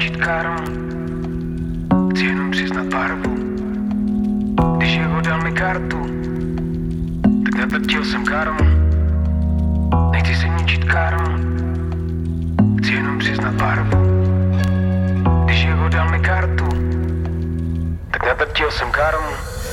ničit karmu, chci jenom přiznat barvu. Když jeho dal mi kartu, tak netrtil jsem karmu. Nechci si ničit karmu, chci jenom přiznat barvu. Když jeho dal mi kartu, tak netrtil jsem karmu.